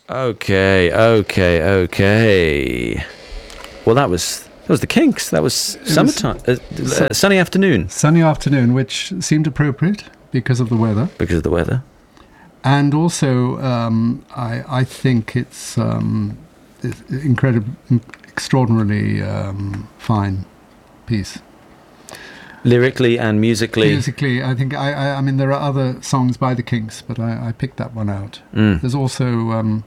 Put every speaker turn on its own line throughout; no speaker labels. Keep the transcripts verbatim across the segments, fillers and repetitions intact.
Okay, okay, okay. Well, that was that was the Kinks. That was
It
summertime,
was,
uh, uh, sunny afternoon.
Sunny afternoon, which seemed appropriate because of the weather.
Because of the weather.
And also, um, I, I think it's um, incredible, extraordinarily um, fine piece.
Lyrically and musically.
Musically, I think, I, I, I mean, there are other songs by the Kinks, but I, I picked that one out.
Mm.
There's also, um,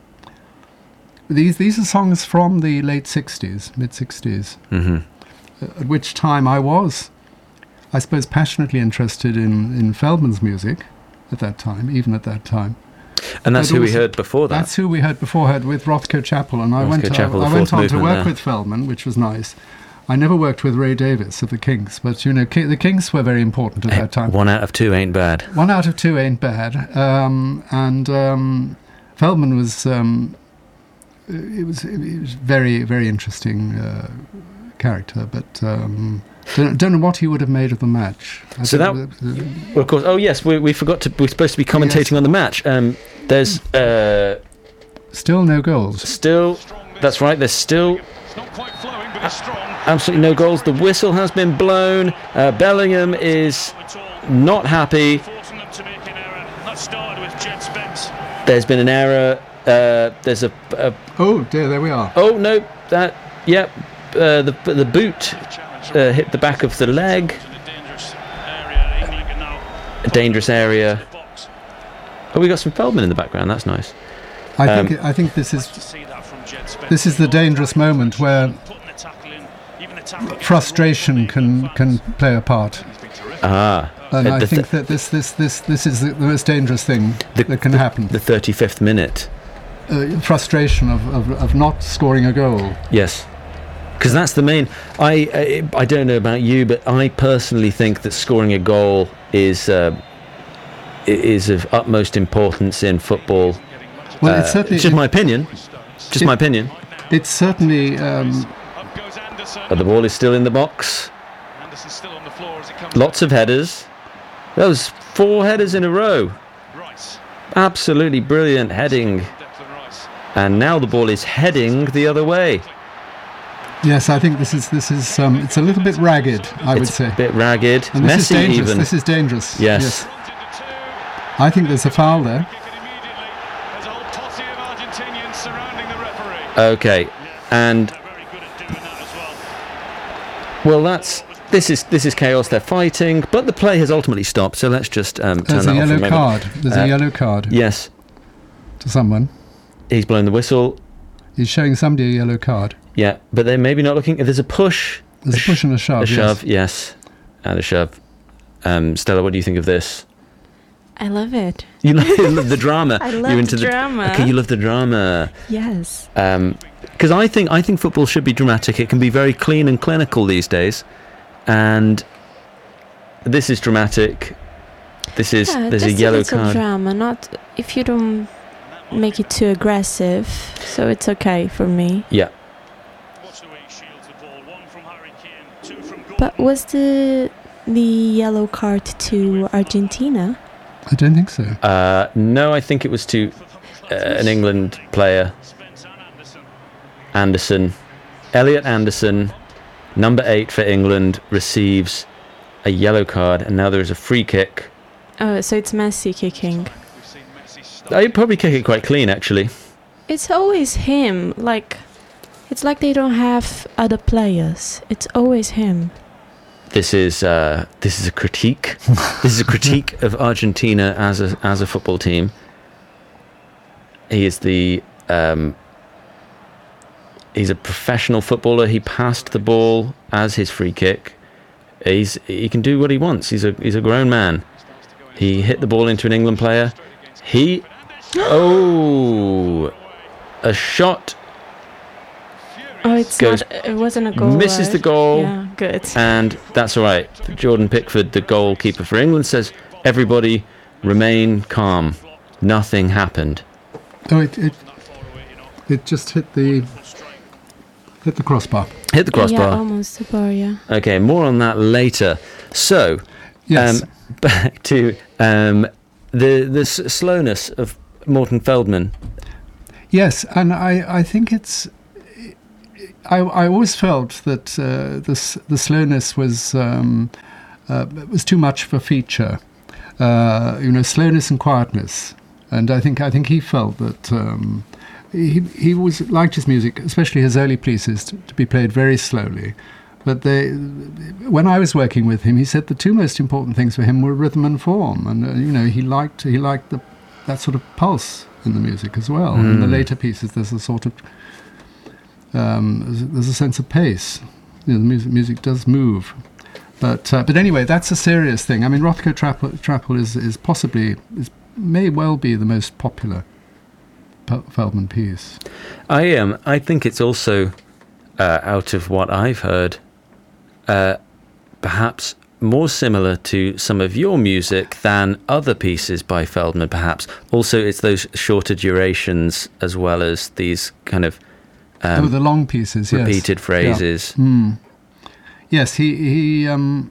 these these are songs from the late sixties, mid-sixties,
Mm-hmm.
at which time I was, I suppose, passionately interested in, in Feldman's music at that time, even at that time.
And that's
But
who we
also-
heard before that.
That's who we heard beforehand with Rothko Chapel, and I
Rothko
went, to,
Chapel,
I,
the
I went
fourth
on to
movement
work
there.
with Feldman, which was nice. I never worked with Ray Davis of the Kinks, but you know, Ki- the Kinks were very important at
Hey,
that time.
one out of two ain't bad.
One out of two ain't bad, um, and um, Feldman was um, it was it was very very interesting uh, character, but um, don't, don't know what he would have made of the match. I
So
think
that- Well, of course. Oh, yes, we, we forgot to. We're supposed to be commentating
Yes.
on the match. Um, there's uh,
still no goals.
still. That's right. There's still
It's not quite flowing, but it's strong.
absolutely no goals. The whistle has been blown. Uh, Bellingham is
It's all
not happy.
forcing them to make an error. That started with Jed Spence.
There's been an error. Uh, there's a, a.
Oh dear, there we are.
Oh no! That. Yep. Uh, the the boot uh, hit the back of the leg.
To the dangerous area. England can now
A dangerous area.
the box.
Oh, we got some Feldman in the background. That's nice.
I
Um,
think I think this
To
is
see that from Jed Spence.
this is the dangerous moment where
Putting the tackle in, even the tackle
frustration can can play a part.
Ah.
And
uh,
I
the
think
th-
that this this this this is the, the most dangerous thing
The-
that can happen.
the thirty-fifth minute.
Uh, frustration of, of of not scoring a goal.
Yes, because that's the main. I, I I don't know about you, but I personally think that scoring a goal is uh, i- is of utmost importance in football.
Well,
Uh,
it's certainly
it's just my opinion. Just my
it-
opinion.
it's certainly um,
Up goes Anderson.
But the ball is still in the box.
Anderson's still on the floor as it comes.
Lots of headers. Those four headers in a row.
Rice.
Absolutely brilliant heading.
Declan Rice.
And now the ball is heading the other way.
yes. I think this is this is um, it's a little bit ragged. I would
It's
say.
a bit ragged.
And this
Messy
is dangerous.
even.
This is dangerous.
Yes.
Front into two.
I think there's a foul there.
Kick it immediately. There's a whole posse of Argentinians surrounding the referee.
Okay. And
They're very good at doing that as well.
well, that's this is this is chaos. They're fighting, but the play has ultimately stopped. So let's just um, turn
There's
that
a
off for a
yellow
moment.
card. There's
Uh,
a yellow card
Yes,
to someone.
he's blown the whistle.
He's showing somebody a yellow card.
Yeah, but they're maybe not looking. There's a push,
There's a
sh-
push and a shove.
a
yes.
shove. Yes, and a shove. Um, Stella, what do you think of this?
I love it.
You love, you love the drama.
I
You're
love
into
the drama.
Okay, you love the drama.
Yes.
Because I think I think football should be dramatic. It can be very clean and clinical these days, and this is dramatic. This is
Yeah,
there's a
just
yellow
little
card.
drama. Not if you don't make it too aggressive, so it's okay for me.
Yeah,
Botoué shields the ball. One from Harry Kane, two from Gordon.
But was the the yellow card to Argentina?
I don't think so.
uh, no, I think it was to uh, an England player,
Spence and Anderson.
Anderson, Elliot Anderson, number eight for England, receives a yellow card, and now there is a free kick.
Oh, so it's Messi kicking.
We've seen Messi stop.
I'd probably kick it quite clean, actually.
It's always him. Like, it's like they don't have other players. It's always him.
This is uh, this is a critique. This is a critique of Argentina as a as a football team. He is the um, he's a professional footballer. He passed the ball as his free kick. He's he can do what he wants. He's a he's a grown man. He hit the ball into an England player. He oh a shot
Oh, it's
Goes-
not. It wasn't a goal.
misses the
right?
goal.
Yeah, good.
And that's all right. Jordan Pickford, the goalkeeper for England, says, everybody remain calm. Nothing happened.
Oh, it it, it just hit the hit the crossbar.
Hit the
Yeah,
crossbar.
almost the bar. Yeah.
Okay, more on that later. So,
Yes.
um, back to um, the, the s- slowness of Morten Feldman.
Yes, and I, I think it's. I, I always felt that uh, this, the slowness was um, uh, was too much of a feature. Uh, you know, slowness and quietness, and I think I think he felt that um, he he was liked his music, especially his early pieces, to, to be played very slowly. But they, when I was working with him, he said the two most important things for him were rhythm and form, and uh, you know, he liked he liked the that sort of pulse in the music as well.
Mm.
In the later pieces, there's a sort of um, there's, there's a sense of pace. You know, the music music does move. But uh, but anyway, that's a serious thing. I mean, Rothko Trapple, Trapple is is possibly is may well be the most popular P- Feldman piece.
I um I think it's also uh, out of what I've heard, uh, perhaps more similar to some of your music than other pieces by Feldman. Perhaps also it's those shorter durations as well as these kind of um,
oh, the long pieces,
repeated
yes.
phrases.
Yeah. Mm. Yes, he he. Um,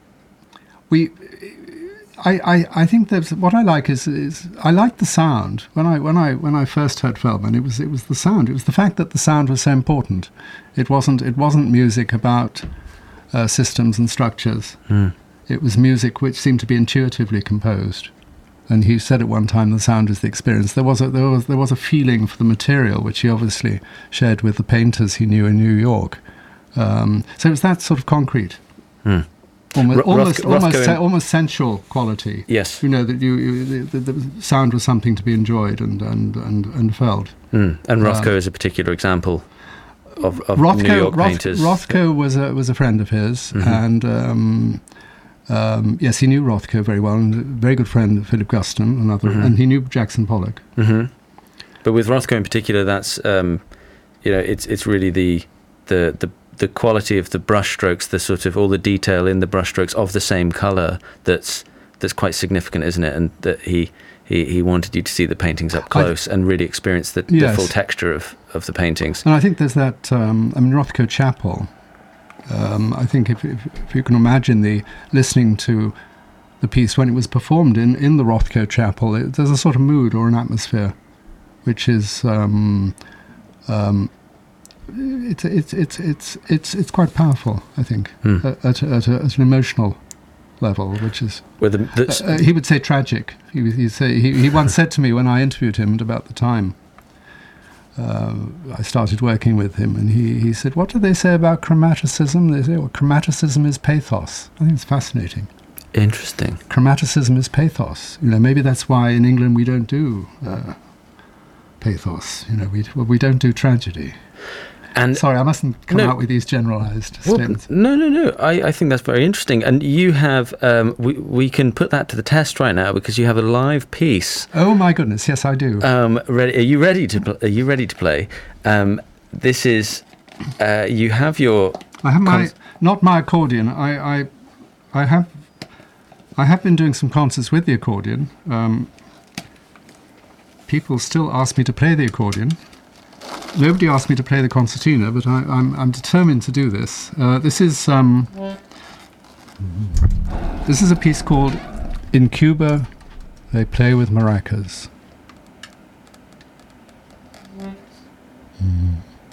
we, I, I, I think there's what I like is, is I like the sound. When I when I when I first heard Feldman, it was it was the sound. It was the fact that the sound was so important. It wasn't it wasn't music about uh, systems and structures.
Mm.
It was music which seemed to be intuitively composed. And he said at one time, the sound is the experience. There was a there was there was a feeling for the material which he obviously shared with the painters he knew in New York. Um, so it was that sort of concrete,
Hmm.
almost
Ro-
almost
Rothko-
almost,
Rothko
se-
in-
almost sensual quality.
Yes.
You know that you, you the, the sound was something to be enjoyed and and and, and felt.
Mm. And Rothko
Um,
is a particular example of, of
Rothko,
New York
Roth-
painters.
Rothko was a was a friend of his,
Mhm.
and um, um, yes, he knew Rothko very well, and a very good friend Philip Guston, another,
Mhm.
and he knew Jackson Pollock.
hmm But with Rothko in particular, that's um, you know, it's it's really the the the the quality of the brushstrokes, the sort of all the detail in the brushstrokes of the same color that's that's quite significant, isn't it? And that he he, he wanted you to see the paintings up close and really experience the, the
Yes.
full texture of, of the paintings.
And I think there's that. Um, I mean, Rothko Chapel. Um, I think if, if if you can imagine the listening to the piece when it was performed in, in the Rothko Chapel, it, there's a sort of mood or an atmosphere, which is um, um, it's it's it's it's it's it's quite powerful. I think
Hmm.
at at, at, a, at an emotional level, which is
Where the, the,
uh, uh, he would say tragic. He would he'd say he, he once said to me when I interviewed him at about the time. Uh, I started working with him, and he, he said, "What do they say about chromaticism?" They say, "Well, chromaticism is pathos." I think it's fascinating.
interesting.
Chromaticism is pathos. You know, maybe that's why in England we don't do uh, pathos. You know, we well, we don't do tragedy.
And
Sorry, I mustn't come
No.
out with these generalised
Well,
statements.
no, no, no. I, I think that's very interesting. And you have, um, we, we can put that to the test right now because you have a live piece.
Oh my goodness, yes, I do.
Um, ready, are you ready to? Pl- are you ready to play? Um, this is. Uh, you have your.
I have my
cons-
not my accordion. I, I I have I have been doing some concerts with the accordion. Um, people still ask me to play the accordion. Nobody asked me to play the concertina, but I, I'm I'm determined to do this. Uh, this is um, this is a piece called "In Cuba, They Play with Maracas." Mm.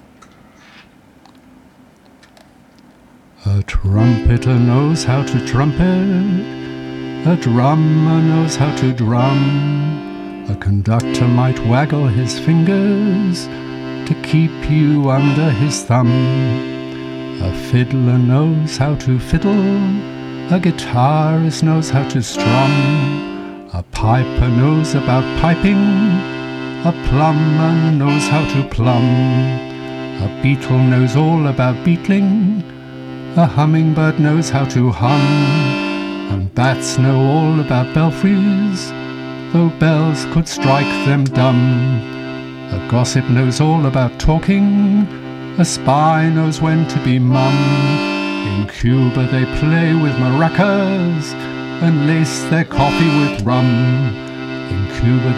A trumpeter knows how to trumpet, a drummer knows how to drum, a conductor might waggle his fingers to keep you under his thumb. A fiddler knows how to fiddle, a guitarist knows how to strum, a piper knows about piping, a plumber knows how to plumb, a beetle knows all about beetling, a hummingbird knows how to hum, and bats know all about belfries, though bells could strike them dumb. A gossip knows all about talking, a spy knows when to be mum. In Cuba they play with maracas and lace their coffee with rum. In Cuba